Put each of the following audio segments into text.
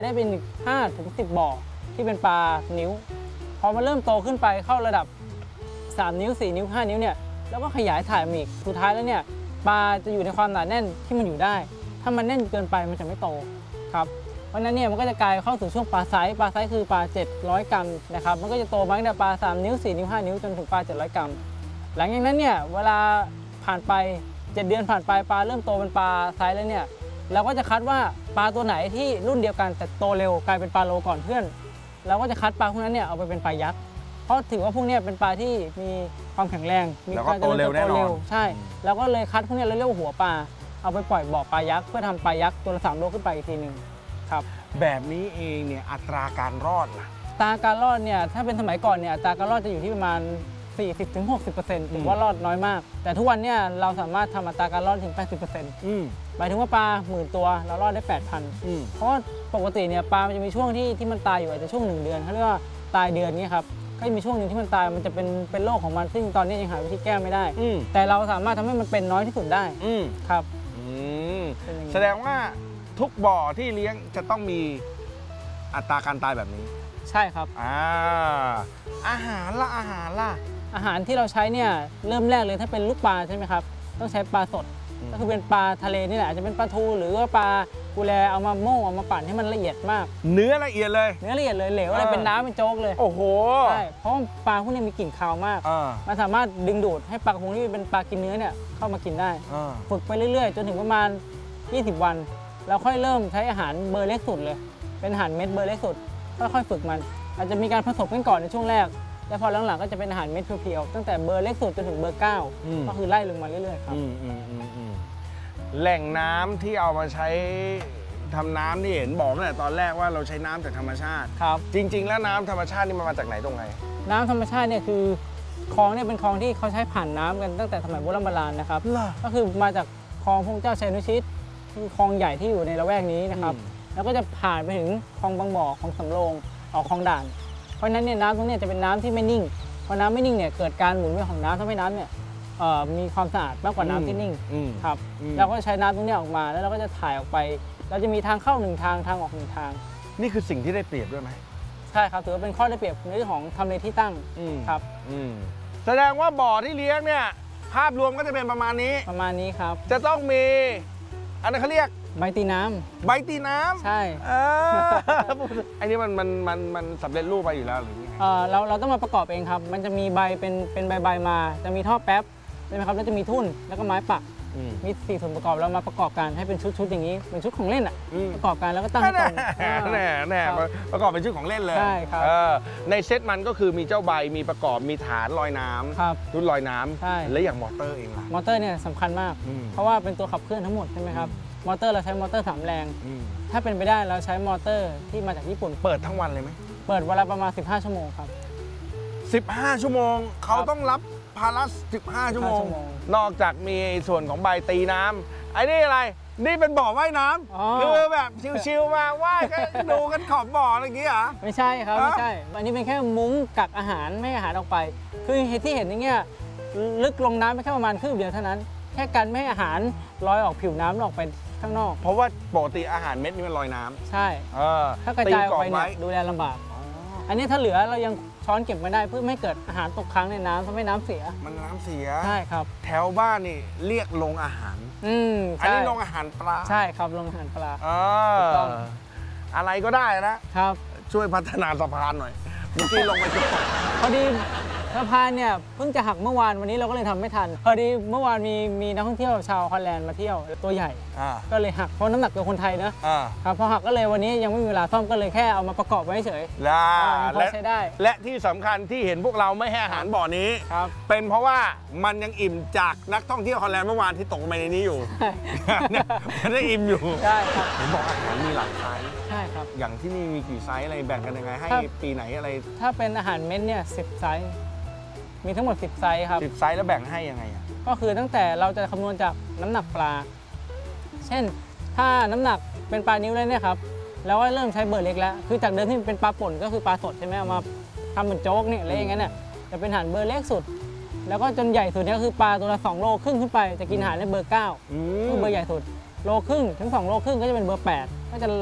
ได้เป็น5 ถึง 10 บ่อที่เป็นปลานิ้วพอมันเริ่มโตขึ้นไปเข้าระดับ3 นิ้ว4 นิ้ว5 นิ้วเนี่ยแล้วก็ขยายถ่ายมาอีกสุดท้ายแล้วเนี่ยปลาจะอยู่ในความหนาแน่นที่มันอยู่ได้ถ้ามันแน่นเกินไปมันจะไม่โตครับเพราะนั้นเนี่ยมันก็จะกลายเข้าสู่ช่วงปลาไซส์คือปลา700 กรัมนะครับมันก็จะโตมาตั้งแต่ปลา3 นิ้ว4 นิ้ว5 นิ้วจนถึงปลา700 กรัมหลังจากนั้นเนี่ยเวลาผ่านไป7 เดือนผ่านไปปลาเริ่มโตเป็นปลาไซส์แล้วเนี่ยเราก็จะคัดว่าปลาตัวไหนที่รุ่นเดียวกันแต่โตเร็วกลายเป็นปลาโลก่อนเพื่อนเราก็จะคัดปลาพวกนั้นเนี่ยเอาไปเป็นปลายักษ์เพราะถือว่าพวกนี้เป็นปลาที่มีความแข็งแรงมีการเจริญเติบโตเร็วใช่แล้วก็เลยคัดพวกนี้เราเรียกว่าหัวปลาเอาไปปล่อยบ่อปลายักษ์เพื่อทำปลายักษ์ตัวละ3 โลขึ้นไปอีกทีหนึ่งครับแบบนี้เองเนี่ยอัตราการรอดล่ะอัตราการรอดเนี่ยถ้าเป็นสมัยก่อนเนี่ยอัตราการรอดจะอยู่ที่ประมาณ 40-60% ถือว่ารอดน้อยมากแต่ทุกวันเนี่ยเราสามารถทำอัตราการรอดถึง 80%หมายถึงว่าปลา10,000 ตัวเรารอดได้ 8,000 เพราะว่าปกติเนี่ยปลามันจะมีช่วงที่มันตายอยู่อาจจะช่วง1 เดือนเขาเรียกว่าตายเดือนนี้ครับก็จะมีช่วงหนึ่งที่มันตายมันจะเป็นโรคของมันซึ่งตอนนี้ยังหาวิธีแก้ไม่ได้แต่เราสามารถทำให้มันเป็นน้อยที่สุดได้ครับแสดงว่าทุกบ่อที่เลี้ยงจะต้องมีอัตราการตายแบบนี้ใช่ครับอาหารล่ะอาหารที่เราใช้เนี่ยเริ่มแรกเลยถ้าเป็นลูกปลาใช่ไหมครับต้องใช้ปลาสดก็คือเป็นปลาทะเลนี่แหละอาจจะเป็นปลาทูหรือว่าปลากุแลเอามาโม่เอามาปั่นให้มันละเอียดมากเนื้อละเอียดเลยเหลวอะไรเป็นน้ำเป็นโจ๊กเลยโอ้โหใช่เพราะปลาพวกนี้มีกลิ่นคาวมากมันสามารถดึงดูดให้ปลากระพงที่เป็นปลากินเนื้อเนี่ยเข้ามากินได้ฝึกไปเรื่อยๆจนถึงประมาณ20 วันเราค่อยเริ่มใช้อาหารเบอร์เล็กสุดเลยเป็นอาหารเม็ดเบอร์เล็กสุดค่อยๆฝึกมันอาจจะมีการผสมกันก่อนในช่วงแรกแล้วพอหลังๆก็จะเป็นอาหารเม็ดเพียวๆตั้งแต่เบอร์เล็กสุดจนถึงเบอร์9ก็คือไล่ลงมาเรื่อยๆครับแหล่งน้ำที่เอามาใช้ทำน้ำนี่เห็นบอกตั้งแต่ตอนแรกว่าเราใช้น้ำจากธรรมชาติครับจริงๆแล้วน้ำธรรมชาตินี่มันมาจากไหนตรงไหนน้ำธรรมชาติเนี่ยคือคลองเนี่ยเป็นคลองที่เขาใช้ผ่านน้ำกันตั้งแต่สมัยโบราณนะครับก็คือมาจากคลองพระเจ้าชัยนุชิตคือคลองใหญ่ที่อยู่ในละแวกนี้นะครับแล้วก็จะผ่านไปถึงคลองบางบ่อคลองสำโรงออกคลองด่านเพราะฉะนั้นเนี่ยน้ำตรงนี้จะเป็นน้ำที่ไม่นิ่งพอน้ำไม่นิ่งเนี่ยเกิดการหมุนเวียนของน้ำทำให้น้ำเนี่ยมีความสะอาดมากกว่าน้ำที่นิ่งครับเราก็ใช้น้ำตรงนี้ออกมาแล้วเราก็จะถ่ายออกไปเราจะมีทางเข้า1 ทางทางออก1 ทางนี่คือสิ่งที่ได้เปรียบด้วยไหมใช่ครับถือว่าเป็นข้อได้เปรียบในเรื่องของทำเลที่ตั้งครับแสดงว่าบ่อที่เลี้ยงเนี่ยภาพรวมก็จะเป็นประมาณนี้ครับจะต้องมีอันนั้นเขาเรียกใบตีน้ำใช่อันนี้มันสำเร็จรูปไปอยู่แล้วหรือยังไงเราต้องมาประกอบเองครับมันจะมีใบเป็นใบมาจะมีท่อแป๊บใช่ไหมครับแล้วจะมีทุ่นแล้วก็ไม้ปักมี4 ส่วนประกอบแล้วมาประกอบกันให้เป็นชุดอย่างนี้เป็นชุดของเล่นอ่ะประกอบกันแล้วก็ตั้งตรงแน่ประกอบเป็นชุดของเล่นเลยใช่ครับในเซตมันก็คือมีเจ้าใบมีประกอบมีฐานลอยน้ำรุ่นลอยน้ำและอย่างมอเตอร์เองล่ะมอเตอร์เนี่ยสำคัญมากเพราะว่าเป็นตัวขับเคลื่อนทั้งหมดใช่ไหมครับมอเตอร์เราใช้มอเตอร์3 แรงถ้าเป็นไปได้เราใช้มอเตอร์ที่มาจากญี่ปุ่นเปิดทั้งวันเลยไหมเปิดเวลาประมาณ15 ชั่วโมงครับ 15 ชั่วโมงเขาต้องรับภาระ15 ชั่วโมงนอกจากมีส่วนของใบตีน้ำไอ้นี่อะไรนี่เป็นบ่อว่ายน้ำคือแบบชิวๆมาว่ายก็ดูกันขอบบ่ออะไรอย่างงี้เหรอไม่ใช่ครับไม่ใช่อันนี้เป็นแค่มุ้งกักอาหารไม่ให้อาหารออกไปคือที่เห็นอย่างเงี้ยลึกลงน้ำไปแค่ประมาณคืบเดียวเท่านั้นแค่กันไม่ให้อาหารลอยออกผิวน้ำออกไปข้างนอกเพราะว่าปกติอาหารเม็ดนี่มันลอยน้ำใช่ถ้ากระจายออกไปเนี่ยดูแลลำบากอันนี้ถ้าเหลือเรายังช้อนเก็บมาได้เพื่อไม่เกิดอาหารตกค้างในน้ำทำให้น้ำเสียมันน้ำเสียใช่ครับแถวบ้านนี่เรียกโรงอาหารอันนี้โรงอาหารปลาใช่ครับโรงอาหารปลาอะไรก็ได้นะครับช่วยพัฒนาสะพานหน่อยเมื่อกี้ลงไปจุดพอดีสะพานเนี่ยเพิ่งจะหักเมื่อวานวันนี้เราก็เลยทำไม่ทันพอดีเมื่อวานมีนักท่องเที่ยวชาวฮอลแลนด์มาเที่ยวตัวใหญ่ก็เลยหักเพราะน้ำหนักตัวคนไทยนะครับพอหักก็เลยวันนี้ยังไม่มีเวลาซ่อมก็เลยแค่เอามาประกอบไว้เฉยและใช้ได้และที่สำคัญที่เห็นพวกเราไม่ให้อาหารบ่อนี้เป็นเพราะว่ามันยังอิ่มจากนักท่องเที่ยวฮอลแลนด์เมื่อวานที่ตกไปในนี้อยู่มันได้อิ่มอยู่ใช่ครับเห็นบอกอาหารมีหลายไซส์ใช่ครับอย่างที่นี่มีกี่ไซส์อะไรแบ่งกันยังไงให้ปีไหนอะไรถ้าเป็นอาหารเม็ดเนี่ย10 ไซส์มีทั้งหมด10 ไซส์ครับ 10 ไซส์แล้วแบ่งให้ยังไงก็คือตั้งแต่เราจะคำนวณจากน้ำหนักปลาเช่นถ้าน้ำหนักเป็นปลานิ้วแล้วเนี่ยครับแล้วก็เริ่มใช้เบอร์เล็กแล้วคือจากเดิมที่เป็นปลาป่นก็คือปลาสดใช่ไหมเอามาทำเหมือนโจ๊กเนี่ยอะไรอย่างเงี้ยเนี่ยจะเป็นอาหารเบอร์เล็กสุดแล้วก็จนใหญ่สุดเนี่ยก็คือปลาตัวละ2 โลครึ่งขึ้นไปจะกินอาหารในเบอร์9คือเบอร์ใหญ่สุด1.5 โลถึง2 โลครึ่งก็จะเป็นเบอร์8ก็จะรัด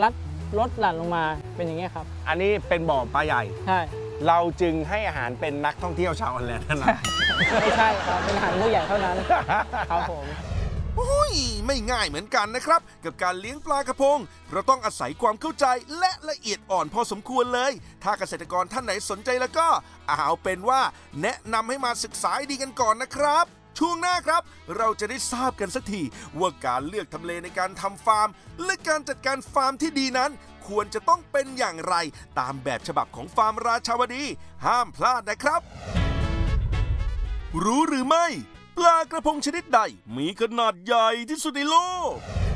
ลดหลั่นลงมาเป็นอย่างเงี้ยครับอันนี้เป็นบ่อปลาใหญ่ใช่เราจึงให้อาหารเป็นนักท่องเที่ยวชาวฮอลแลนด์เท่านั้นไม่ใช่ครับเป็นอาหารผู้ใหญ่เท่านั้นครับผมอุ้ยไม่ง่ายเหมือนกันนะครับ กับการเลี้ยงปลากระพงเราต้องอาศัยความเข้าใจและละเอียดอ่อนพอสมควรเลย ถ้าเกษตรกรท่านไหนสนใจแล้วก็เอาเป็นว่าแนะนำให้มาศึกษาให้ดีกันก่อนนะครับ ช่วงหน้าครับ เราจะได้ทราบกันสักทีว่าการเลือกทำเลในการทำฟาร์ม และการจัดการฟาร์มที่ดีนั้น ควรจะต้องเป็นอย่างไร ตามแบบฉบับของฟาร์มราชาวดี ห้ามพลาดนะครับ รู้หรือไม่ ปลากระพงชนิดใดมีขนาดใหญ่ที่สุดในโลก